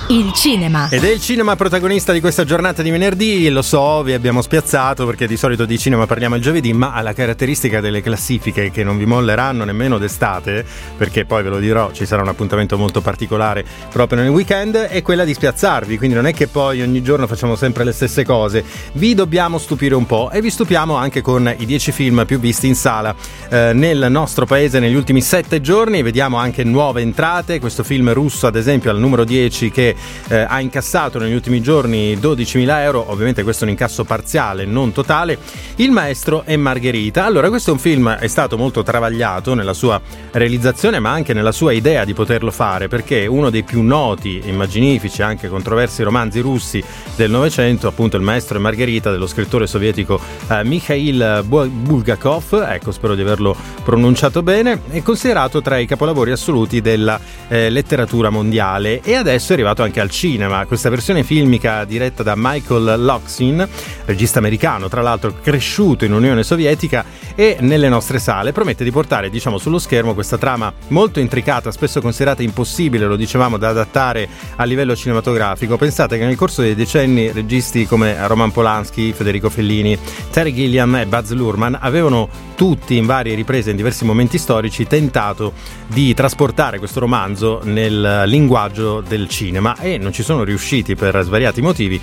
Il cinema. Ed è il cinema protagonista di questa giornata di venerdì. Lo so, vi abbiamo spiazzato perché di solito di cinema parliamo il giovedì, ma ha la caratteristica delle classifiche che non vi molleranno nemmeno d'estate, perché poi ve lo dirò, ci sarà un appuntamento molto particolare proprio nel weekend, è quella di spiazzarvi. Quindi non è che poi ogni giorno facciamo sempre le stesse cose, vi dobbiamo stupire un po', e vi stupiamo anche con i 10 film più visti in sala nel nostro paese negli ultimi 7 giorni. Vediamo anche nuove entrate. Questo film russo, ad esempio, al numero 10, che ha incassato negli ultimi giorni 12.000 euro. Ovviamente questo è un incasso parziale, non totale. Il maestro e Margherita. Allora, questo è un film, è stato molto travagliato nella sua realizzazione, ma anche nella sua idea di poterlo fare, perché è uno dei più noti, immaginifici, anche controversi romanzi russi del Novecento, appunto Il maestro e Margherita, dello scrittore sovietico Mikhail Bulgakov, ecco, spero di averlo pronunciato bene, è considerato tra i capolavori assoluti della letteratura mondiale, e adesso è arrivato anche al cinema. Questa versione filmica diretta da Michael Loksin, regista americano, tra l'altro cresciuto in Unione Sovietica, e nelle nostre sale promette di portare, diciamo, sullo schermo questa trama molto intricata, spesso considerata impossibile, lo dicevamo, da adattare a livello cinematografico. Pensate che nel corso dei decenni registi come Roman Polanski, Federico Fellini, Terry Gilliam e Baz Luhrmann avevano tutti, in varie riprese, in diversi momenti storici, tentato di trasportare questo romanzo nel linguaggio del cinema, e non ci sono riusciti per svariati motivi,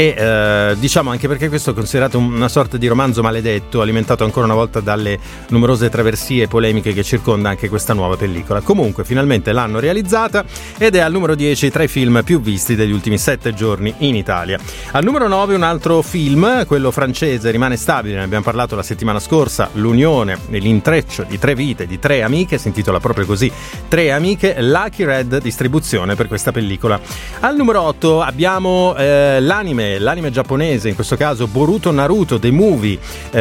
e diciamo anche perché questo è considerato una sorta di romanzo maledetto, alimentato ancora una volta dalle numerose traversie polemiche che circonda anche questa nuova pellicola. Comunque finalmente l'hanno realizzata ed è al numero 10 tra i film più visti degli ultimi 7 giorni in Italia. Al numero 9 un altro film, quello francese Rimane stabile, ne abbiamo parlato la settimana scorsa, l'unione e l'intreccio di 3 vite, di 3 amiche, si intitola proprio così, 3 amiche, Lucky Red distribuzione per questa pellicola. Al numero 8 abbiamo l'anime giapponese, in questo caso Boruto Naruto The Movie,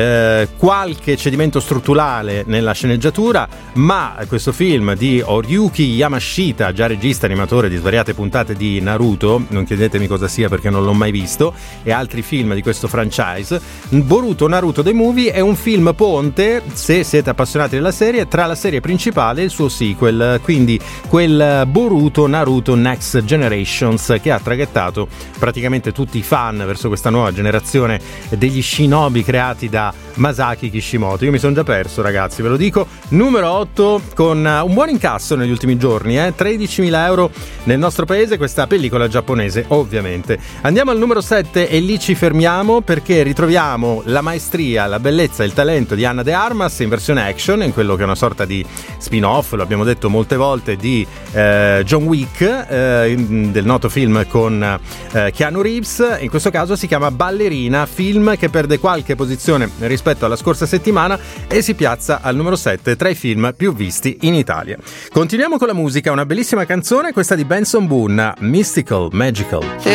qualche cedimento strutturale nella sceneggiatura, ma questo film di Horyuki Yamashita, già regista e animatore di svariate puntate di Naruto, non chiedetemi cosa sia perché non l'ho mai visto, e altri film di questo franchise. Boruto Naruto The Movie è un film ponte, se siete appassionati della serie, tra la serie principale e il suo sequel, quindi quel Boruto Naruto Next Generations, che ha traghettato praticamente tutti i fan verso questa nuova generazione degli shinobi creati da Masaki Kishimoto. Io mi sono già perso, ragazzi, ve lo dico. Numero 8 con un buon incasso negli ultimi giorni, 13.000 euro nel nostro paese, questa pellicola giapponese, ovviamente. Andiamo al numero 7 e lì ci fermiamo, perché ritroviamo la maestria, la bellezza e il talento di Ana de Armas in versione action, in quello che è una sorta di spin-off, lo abbiamo detto molte volte, di John Wick, del noto film con Keanu Reeves. In questo caso si chiama Ballerina, film che perde qualche posizione rispetto alla scorsa settimana e si piazza al numero 7 tra i film più visti in Italia. Continuiamo con la musica, una bellissima canzone, questa di Benson Boone, Mystical Magical.